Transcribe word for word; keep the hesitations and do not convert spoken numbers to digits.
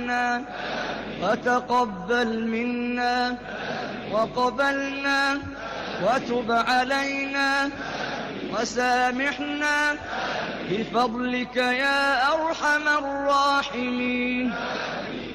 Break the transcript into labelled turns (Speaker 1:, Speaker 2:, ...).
Speaker 1: عنا وتقبل منا وقبلنا وتب علينا وسامحنا بفضلك يا أرحم الراحمين.